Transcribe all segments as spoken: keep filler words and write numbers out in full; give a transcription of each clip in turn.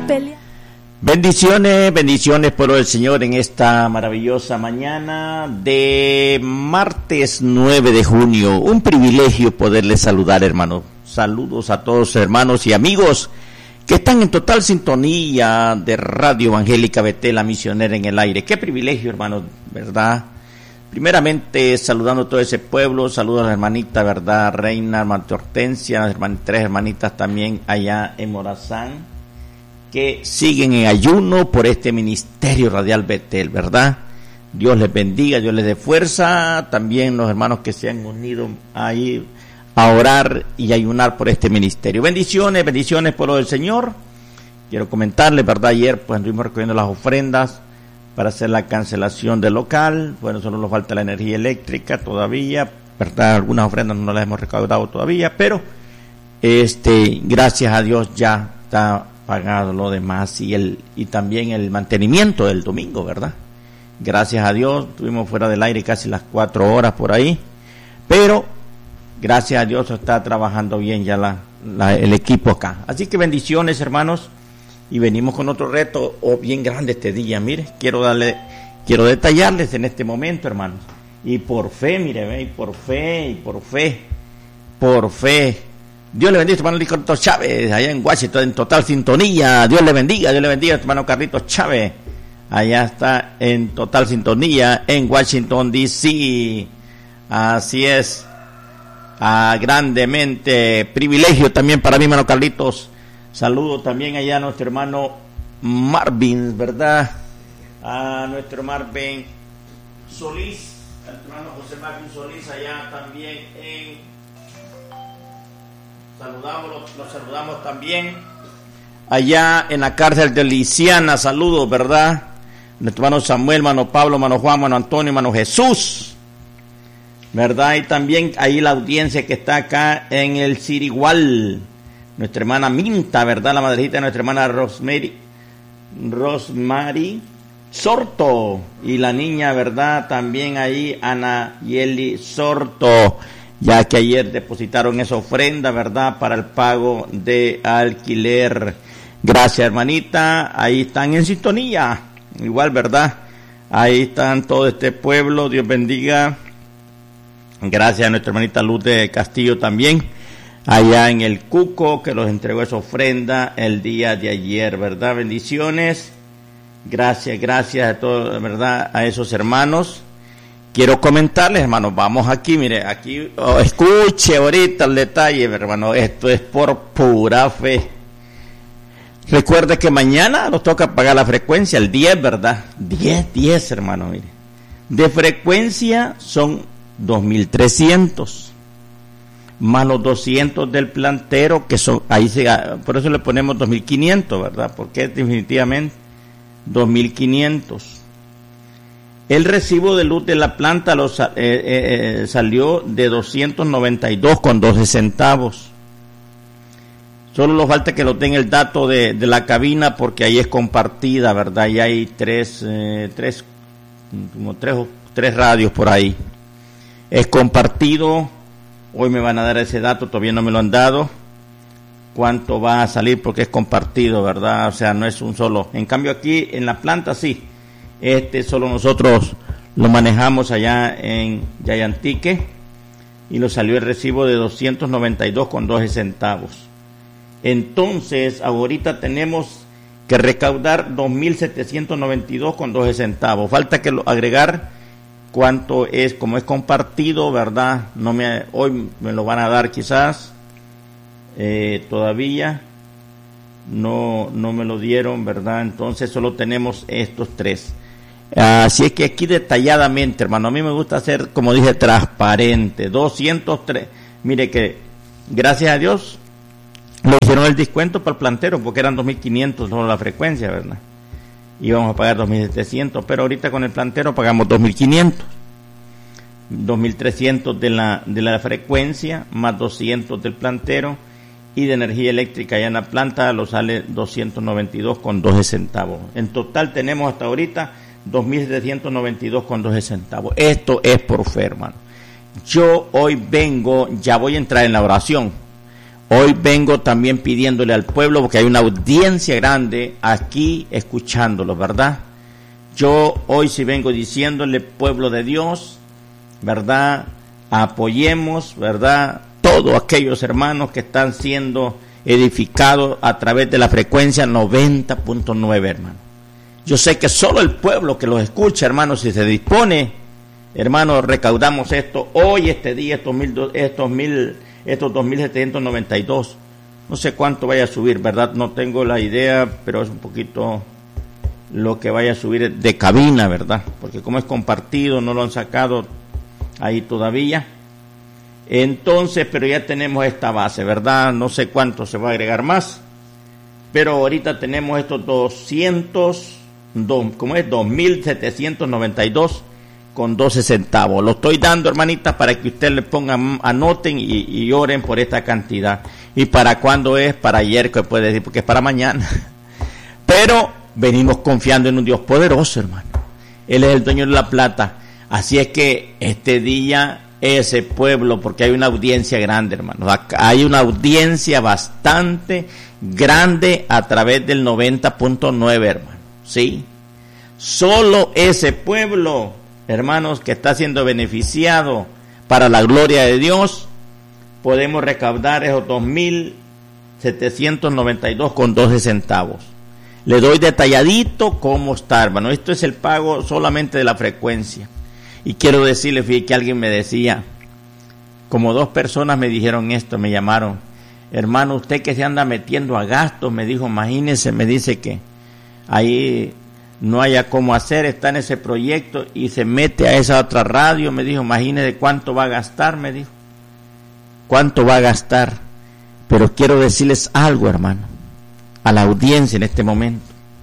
pelear. Bendiciones, bendiciones por el Señor en esta maravillosa mañana de martes nueve de junio. Un privilegio poderles saludar, hermanos. Saludos a todos hermanos y amigos que están en total sintonía de Radio Evangélica Betel, la misionera en el aire. Qué privilegio, hermanos, ¿verdad? Primeramente, saludando a todo ese pueblo, saludos a la hermanita, ¿verdad? Reina, hermana Hortensia, las herman- tres hermanitas también allá en Morazán, que siguen en ayuno por este ministerio radial Betel, ¿verdad? Dios les bendiga, Dios les dé fuerza. También los hermanos que se han unido ahí a orar y ayunar por este ministerio. Bendiciones, bendiciones por lo del Señor. Quiero comentarles, ¿verdad? Ayer pues estuvimos recogiendo las ofrendas para hacer la cancelación del local. Bueno, solo nos falta la energía eléctrica todavía, ¿verdad? Algunas ofrendas no las hemos recaudado todavía, pero este, gracias a Dios ya está pagado lo demás y el y también el mantenimiento del domingo, ¿verdad? Gracias a Dios, estuvimos fuera del aire casi las cuatro horas por ahí, pero gracias a Dios está trabajando bien ya la, la, el equipo acá. Así que bendiciones, hermanos, y venimos con otro reto oh, bien grande este día. Mire, quiero darle, quiero detallarles en este momento, hermanos, y por fe, mire, ve, y por fe, y por fe, por fe. Dios le bendiga a tu hermano Carlitos Chávez, allá en Washington, en total sintonía. Dios le bendiga, Dios le bendiga a tu hermano Carlitos Chávez. Allá está en total sintonía en Washington, D C Así es. Ah, grandemente privilegio también para mí, hermano Carlitos. Saludo también allá a nuestro hermano Marvin, ¿verdad? A nuestro Marvin Solís, a nuestro hermano José Marvin Solís, allá también en... Saludamos, los, los saludamos también allá en la cárcel de Lisiana. Saludos, ¿verdad? Nuestro hermano Samuel, hermano Pablo, hermano Juan, hermano Antonio, hermano Jesús, ¿verdad? Y también ahí la audiencia que está acá en el Sirigual, nuestra hermana Minta, ¿verdad? La madrecita de nuestra hermana Rosemary, Rosemary Sorto, y la niña, ¿verdad? También ahí Ana Yeli Sorto, ya que ayer depositaron esa ofrenda, ¿verdad?, para el pago de alquiler. Gracias, hermanita, ahí están en sintonía, igual, ¿verdad? Ahí están todo este pueblo, Dios bendiga. Gracias a nuestra hermanita Luz de Castillo también, allá en el Cuco, que los entregó esa ofrenda el día de ayer, ¿verdad? Bendiciones, gracias, gracias a todos, ¿verdad?, a esos hermanos. Quiero comentarles, hermanos, vamos aquí, mire, aquí, oh, escuche ahorita el detalle, hermano, esto es por pura fe. Recuerde que mañana nos toca pagar la frecuencia, el diez, ¿verdad? diez, diez, hermano, mire. De frecuencia son dos mil trescientos, más los doscientos del plantero, que son, ahí se, por eso le ponemos dos mil quinientos, ¿verdad? Porque es definitivamente dos mil quinientos. El recibo de luz de la planta los, eh, eh, salió de doscientos noventa y dos con doce centavos. Solo nos falta que lo tenga el dato de, de la cabina, porque ahí es compartida, ¿verdad? Y hay tres, eh, tres, como tres, tres radios por ahí. Es compartido. Hoy me van a dar ese dato, todavía no me lo han dado. ¿Cuánto va a salir? Porque es compartido, ¿verdad? O sea, no es un solo. En cambio aquí en la planta sí. Este solo nosotros lo manejamos allá en Yayantique y nos salió el recibo de doscientos noventa y dos con doce centavos. Entonces, ahorita tenemos que recaudar dos mil setecientos noventa y dos con doce centavos. Falta que lo, agregar cuánto es, como es compartido, ¿verdad? No me, hoy me lo van a dar quizás, eh, todavía no, no me lo dieron, ¿verdad? Entonces solo tenemos estos tres. Así es que aquí detalladamente, hermano, a mí me gusta hacer, como dije, transparente. doscientos tres, mire que gracias a Dios le hicieron el descuento para el plantero, porque eran dos mil quinientos solo la frecuencia, ¿verdad? Íbamos a pagar dos mil setecientos, pero ahorita con el plantero pagamos dos mil quinientos. dos mil trescientos de la, de la frecuencia, más doscientos del plantero, y de energía eléctrica allá en la planta lo sale doscientos noventa y dos con doce centavos. En total tenemos hasta ahorita dos mil setecientos noventa y dos con doce centavos. Esto es por fe, hermano. Yo hoy vengo, ya voy a entrar en la oración. hoy vengo también pidiéndole al pueblo, porque hay una audiencia grande aquí escuchándolo, ¿verdad? Yo hoy sí vengo diciéndole, pueblo de Dios, ¿verdad? Apoyemos, ¿verdad? Todos aquellos hermanos que están siendo edificados a través de la frecuencia noventa punto nueve, hermano. Yo sé que solo el pueblo que los escucha, hermano, si se dispone, hermano, recaudamos esto hoy, este día, estos mil, estos mil, estos dos mil setecientos noventa y dos. No sé cuánto vaya a subir, ¿verdad? No tengo la idea, pero es un poquito lo que vaya a subir de cabina, ¿verdad? Porque como es compartido, no lo han sacado ahí todavía. Entonces, pero ya tenemos esta base, ¿verdad? No sé cuánto se va a agregar más, pero ahorita tenemos estos doscientos, ¿cómo es? dos mil setecientos noventa y dos con doce centavos. Lo estoy dando, hermanitas, para que ustedes le pongan, anoten y, y oren por esta cantidad. ¿Y para cuándo es? Para ayer, que puede decir, porque es para mañana. Pero venimos confiando en un Dios poderoso, hermano. Él es el dueño de la plata. Así es que este día, ese pueblo, porque hay una audiencia grande, hermano. Hay una audiencia bastante grande a través del noventa punto nueve, hermano. ¿Sí? Solo ese pueblo, hermanos, que está siendo beneficiado para la gloria de Dios, podemos recaudar esos dos mil setecientos noventa y dos con doce centavos. Le doy detalladito cómo está, hermano. Esto es el pago solamente de la frecuencia. Y quiero decirle, fíjate que alguien me decía, como dos personas me dijeron esto, me llamaron, hermano, usted que se anda metiendo a gastos, me dijo, imagínese, me dice que ahí no haya cómo hacer, está en ese proyecto y se mete a esa otra radio, me dijo, imagínese cuánto va a gastar, me dijo, cuánto va a gastar. Pero quiero decirles algo, hermano, a la audiencia en este momento.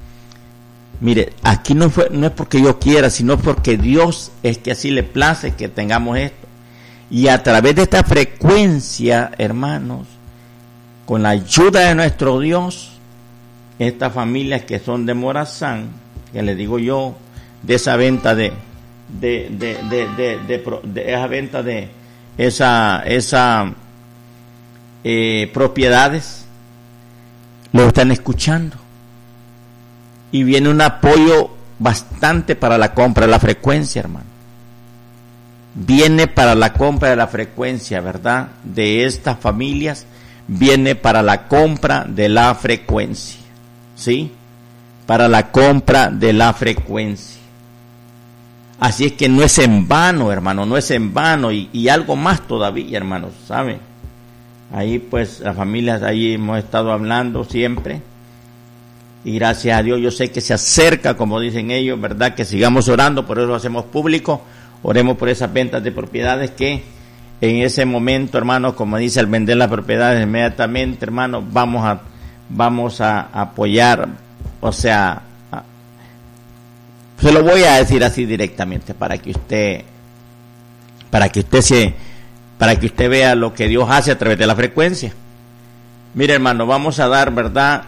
Mire, aquí no fue, no es porque yo quiera, sino porque Dios es que así le place que tengamos esto. Y a través de esta frecuencia, hermanos, con la ayuda de nuestro Dios, estas familias que son de Morazán, que les digo yo, de esa venta de, de, de, de, de, de, de, de esa venta de esa, esa eh, propiedades, lo están escuchando. Y viene un apoyo bastante para la compra de la frecuencia, hermano. Viene para la compra de la frecuencia, ¿verdad? De estas familias, viene para la compra de la frecuencia, ¿sí? Para la compra de la frecuencia. Así es que no es en vano, hermano, no es en vano. Y, y algo más todavía, hermanos, ¿saben? Ahí pues las familias, ahí hemos estado hablando siempre. Y gracias a Dios yo sé que se acerca, como dicen ellos, ¿verdad? Que sigamos orando, por eso lo hacemos público. Oremos por esas ventas de propiedades que en ese momento, hermano, como dice, al vender las propiedades inmediatamente, hermano, vamos a vamos a apoyar, o sea, a, se lo voy a decir así directamente para que usted para que usted se para que usted vea lo que Dios hace a través de la frecuencia. Mire, hermano, vamos a dar, ¿verdad?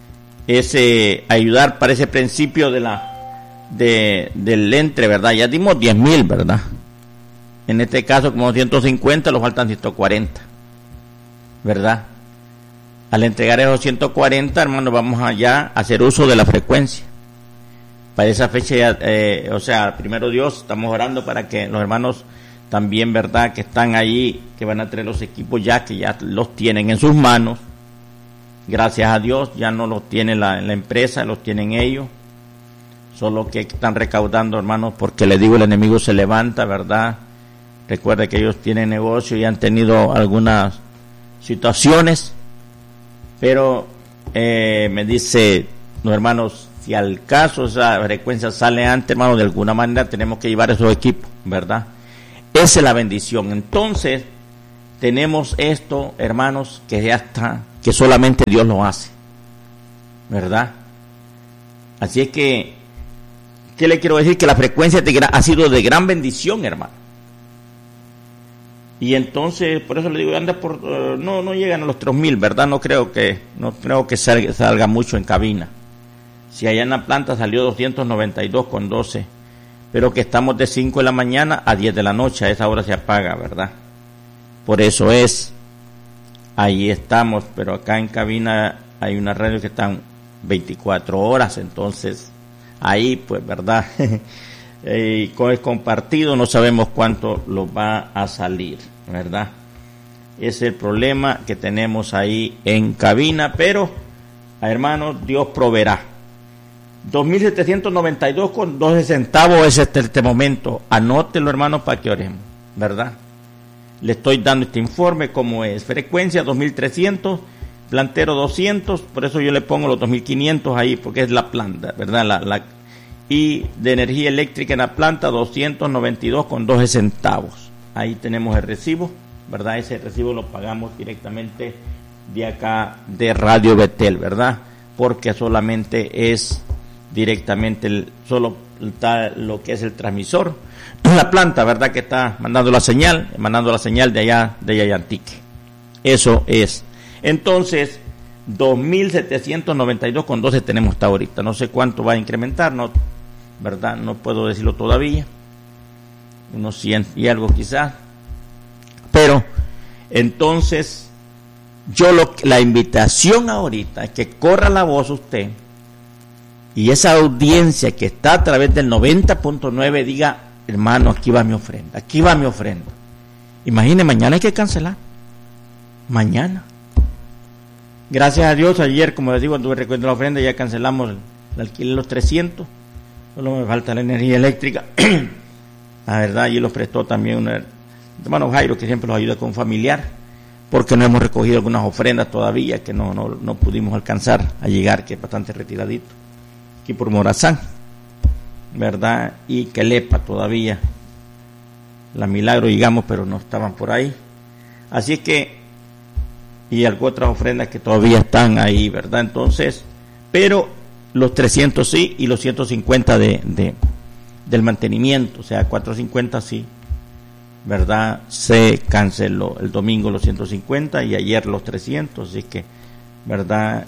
Ese ayudar para ese principio de la de del entre, ¿verdad? Ya dimos diez mil, ¿verdad? En este caso como ciento cincuenta, nos faltan ciento cuarenta, ¿verdad? Al entregar esos ciento cuarenta, hermanos, vamos allá a hacer uso de la frecuencia. Para esa fecha, ya, eh, o sea, primero Dios, estamos orando para que los hermanos también, ¿verdad? Que están allí, que van a tener los equipos ya, que ya los tienen en sus manos. Gracias a Dios, ya no los tiene la, la empresa, los tienen ellos. Solo que están recaudando, hermanos, porque les digo, el enemigo se levanta, ¿verdad? Recuerda que ellos tienen negocio y han tenido algunas situaciones, pero eh, me dice, los hermanos, si al caso esa frecuencia sale antes, hermanos, de alguna manera tenemos que llevar esos equipos, ¿verdad? Esa es la bendición. Entonces, tenemos esto, hermanos, que ya está, que solamente Dios lo hace, ¿verdad? Así es que, ¿qué le quiero decir? Que la frecuencia de, ha sido de gran bendición, hermano. Y entonces, por eso le digo, anda por, uh, no, no llegan a los tres mil, ¿verdad? No creo que, no creo que salga, salga mucho en cabina. Si allá en la planta salió doscientos noventa y dos con doce, pero que estamos de cinco de la mañana a diez de la noche, a esa hora se apaga, ¿verdad? Por eso es. ahí estamos, pero acá en cabina hay una radio que están veinticuatro horas, entonces ahí pues verdad eh, con el compartido no sabemos cuánto lo va a salir, verdad. Ese es el problema que tenemos ahí en cabina, pero hermanos, Dios proveerá. dos mil setecientos noventa y dos con doce centavos es este, este momento. Anótelo, hermanos, para que oremos, ¿verdad? Le estoy dando este informe como es. Frecuencia dos mil trescientos, plantero doscientos, por eso yo le pongo los dos mil quinientos ahí, porque es la planta, ¿verdad? La, la, y de energía eléctrica en la planta doscientos noventa y dos con doce centavos. Ahí tenemos el recibo, ¿verdad? Ese recibo lo pagamos directamente de acá de Radio Betel, ¿verdad? Porque solamente es directamente el, solo está lo que es el transmisor, la planta, ¿verdad? Que está mandando la señal, mandando la señal de allá, de Yayantique. Eso es. Entonces, dos mil setecientos noventa y dos con doce tenemos hasta ahorita. No sé cuánto va a incrementar, no, ¿verdad? No puedo decirlo todavía. Unos cien y algo quizás. Pero, entonces, yo lo, la invitación ahorita es que corra la voz usted y esa audiencia que está a través del noventa punto nueve diga, hermano, aquí va mi ofrenda, aquí va mi ofrenda. Imagine, mañana hay que cancelar. Mañana. Gracias a Dios, ayer, como les digo, anduve recogiendo la ofrenda, ya cancelamos el, el alquiler de los trescientos. Solo me falta la energía eléctrica. La verdad, allí los prestó también un hermano Jairo, que siempre los ayuda con un familiar, porque no hemos recogido algunas ofrendas todavía, que no, no, no pudimos alcanzar a llegar, que es bastante retiradito, aquí por Morazán, ¿verdad? Y Quelepa todavía, la Milagro llegamos, pero no estaban por ahí. Así es que, y algunas otras ofrendas que todavía están ahí, ¿verdad? Entonces, pero los trescientos sí, y los ciento cincuenta de, de, del mantenimiento, o sea, cuatrocientos cincuenta sí, ¿verdad? Se canceló el domingo los ciento cincuenta y ayer los trescientos, así que, ¿verdad?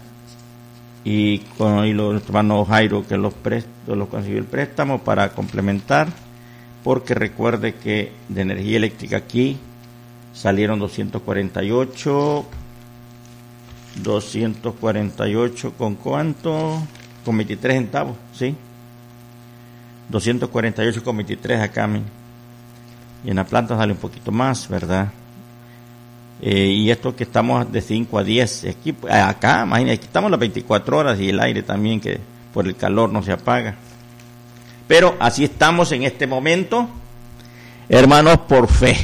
Y con y los hermanos Jairo que los prestó, los consiguió el préstamo para complementar, porque recuerde que de energía eléctrica aquí salieron doscientos cuarenta y ocho, doscientos cuarenta y ocho con cuánto, con veintitrés centavos, ¿sí? doscientos cuarenta y ocho con veintitrés acá, mi. Y en la planta sale un poquito más, ¿verdad? Eh, y esto que estamos de cinco a diez, aquí, acá, imagínate, aquí estamos las veinticuatro horas y el aire también, que por el calor no se apaga. Pero así estamos en este momento, hermanos, por fe,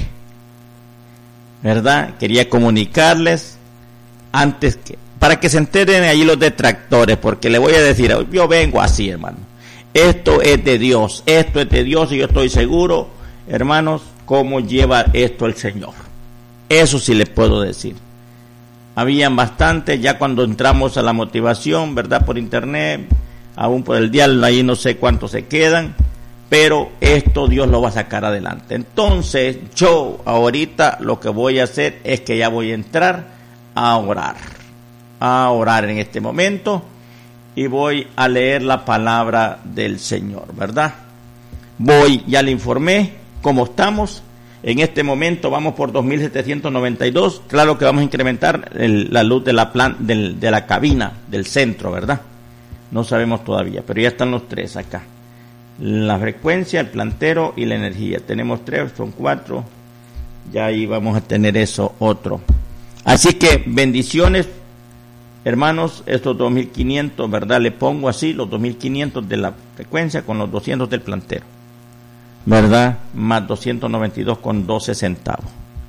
¿verdad? Quería comunicarles antes que, para que se enteren allí los detractores, porque le voy a decir, yo vengo así, hermano. Esto es de Dios, esto es de Dios y yo estoy seguro, hermanos, cómo lleva esto el Señor. Eso sí les puedo decir. Habían bastantes, ya cuando entramos a la motivación, ¿verdad? Por internet, aún por el dial, ahí no sé cuántos se quedan, pero esto Dios lo va a sacar adelante. Entonces, yo ahorita lo que voy a hacer es que ya voy a entrar a orar, a orar en este momento, y voy a leer la palabra del Señor, ¿verdad? Voy, ya le informé cómo estamos. En este momento vamos por dos mil setecientos noventa y dos. Claro que vamos a incrementar el, la luz de la plan, del, de la cabina, del centro, ¿verdad? No sabemos todavía, pero ya están los tres acá. La frecuencia, el plantero y la energía. Tenemos tres, son cuatro. Ya ahí vamos a tener eso otro. Así que bendiciones, hermanos, estos dos mil quinientos, ¿verdad? Le pongo así, los dos mil quinientos de la frecuencia con los doscientos del plantero, ¿verdad? Más doscientos noventa y dos con doce centavos.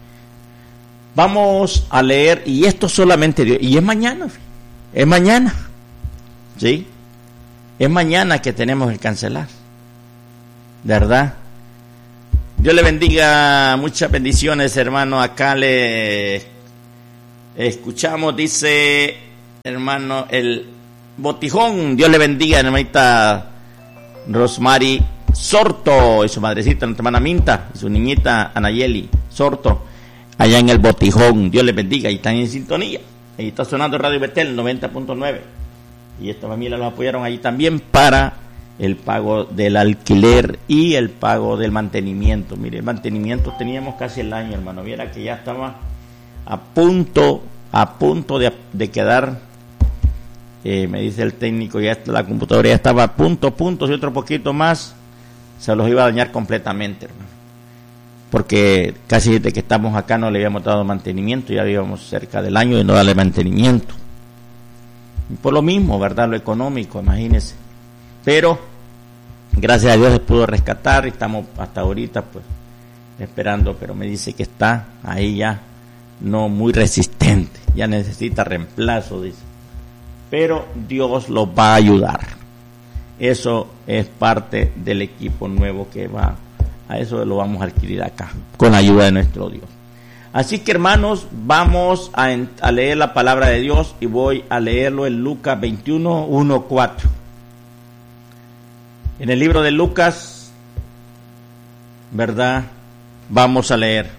Vamos a leer, y esto solamente Dios, y es mañana, es mañana, ¿sí? Es mañana que tenemos que cancelar, ¿verdad? Dios le bendiga, muchas bendiciones, hermano. Acá le escuchamos, dice, hermano, el Botijón. Dios le bendiga, hermanita Rosmary Sorto y su madrecita, nuestra hermana Minta, y su niñita Anayeli Sorto, allá en el Botijón. Dios les bendiga, y están en sintonía. Ahí está sonando Radio Betel noventa punto nueve. Y esta familia los apoyaron ahí también para el pago del alquiler y el pago del mantenimiento. Mire, el mantenimiento teníamos casi el año, hermano. Viera que ya estaba a punto a punto de, de quedar, eh, me dice el técnico, ya la computadora ya estaba a punto, puntos y otro poquito más, se los iba a dañar completamente, hermano. Porque casi desde que estamos acá no le habíamos dado mantenimiento, ya íbamos cerca del año de no darle mantenimiento. Y por lo mismo, ¿verdad? Lo económico, imagínense. Pero, gracias a Dios se pudo rescatar, y estamos hasta ahorita, pues, esperando, pero me dice que está ahí ya no muy resistente, ya necesita reemplazo, dice, pero Dios los va a ayudar. Eso es parte del equipo nuevo que va, a eso lo vamos a adquirir acá, con la ayuda de nuestro Dios. Así que, hermanos, vamos a, a leer la palabra de Dios, y voy a leerlo en Lucas veintiuno, uno, cuatro. En el libro de Lucas, ¿verdad? Vamos a leer.